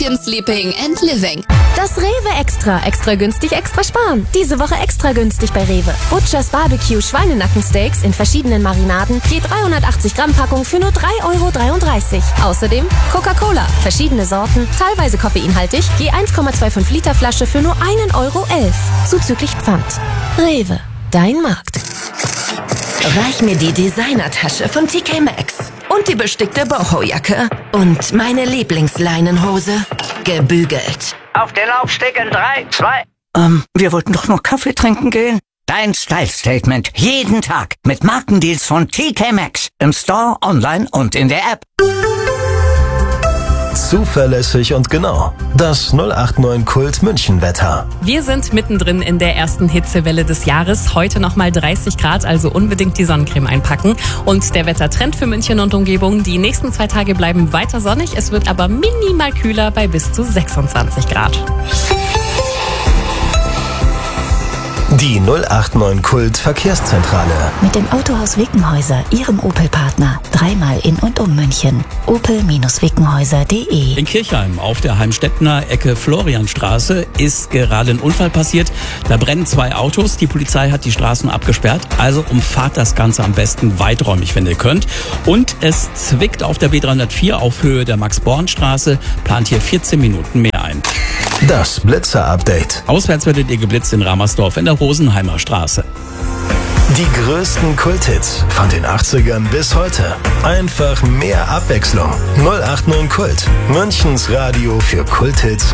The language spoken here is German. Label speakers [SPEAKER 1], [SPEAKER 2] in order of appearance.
[SPEAKER 1] Sleeping and Living.
[SPEAKER 2] Das Rewe Extra. Extra günstig, extra sparen. Diese Woche extra günstig bei Rewe. Butchers Barbecue Schweinenackensteaks in verschiedenen Marinaden. Je 380 Gramm Packung für nur 3,33 €. Außerdem Coca-Cola. Verschiedene Sorten, teilweise koffeinhaltig. Je 1,25 Liter Flasche für nur 1,11 €. Zuzüglich Pfand. Rewe. Dein Markt.
[SPEAKER 3] Reich mir die Designertasche von TK Maxx. Und die bestickte Boho-Jacke. Und meine Lieblingsleinenhose. Gebügelt.
[SPEAKER 4] Auf den Laufsteg in 3, 2...
[SPEAKER 5] Wir wollten doch nur Kaffee trinken gehen. Dein Style-Statement. Jeden Tag. Mit Markendeals von TK Maxx. Im Store, online und in der App.
[SPEAKER 6] Zuverlässig und genau. Das 089 Kult München Wetter.
[SPEAKER 7] Wir sind mittendrin in der ersten Hitzewelle des Jahres. Heute nochmal 30 Grad, also unbedingt die Sonnencreme einpacken. Und der Wettertrend für München und Umgebung. Die nächsten 2 Tage bleiben weiter sonnig. Es wird aber minimal kühler bei bis zu 26 Grad.
[SPEAKER 6] Die 089 Kult Verkehrszentrale.
[SPEAKER 8] Mit dem Autohaus Wickenhäuser, Ihrem Opel-Partner. 3-mal in und um München. opel-wickenhäuser.de.
[SPEAKER 9] In Kirchheim auf der Heimstettner Ecke Florianstraße ist gerade ein Unfall passiert. Da brennen 2 Autos. Die Polizei hat die Straßen abgesperrt. Also umfahrt das Ganze am besten weiträumig, wenn ihr könnt. Und es zwickt auf der B304 auf Höhe der Max-Born-Straße. Plant hier 14 Minuten mehr ein.
[SPEAKER 6] Das Blitzer-Update.
[SPEAKER 9] Auswärts werdet ihr geblitzt in Ramersdorf in der Rosenheimer Straße.
[SPEAKER 6] Die größten Kulthits von den 80ern bis heute. Einfach mehr Abwechslung. 089 Kult. Münchens Radio für Kulthits